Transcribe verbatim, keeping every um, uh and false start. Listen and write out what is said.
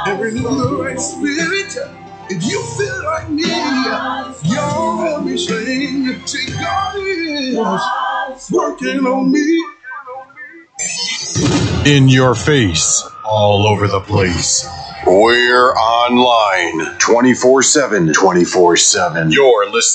and renew the right spirit. If you feel like me, you'll be saying, see, God is working on me. In your face, all over the place. We're online twenty-four seven. twenty-four seven. You're listening